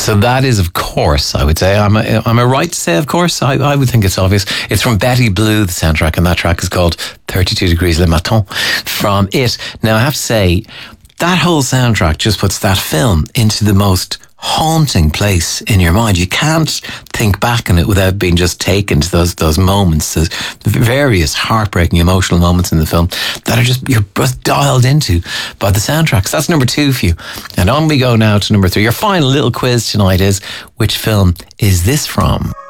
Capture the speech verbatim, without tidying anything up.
So that is, of course, I would say. I'm a, am I right to say, of course? I, I would think it's obvious. It's from Betty Blue, the soundtrack, and that track is called thirty-two Degrees Le Matin from it. Now, I have to say, that whole soundtrack just puts that film into the most haunting place in your mind. You can't think back on it without being just taken to those those moments, those various heartbreaking emotional moments in the film that are just, you're just dialed into by the soundtrack. So that's number two for you. And on we go now to number three. Your final little quiz tonight is, which film is this from?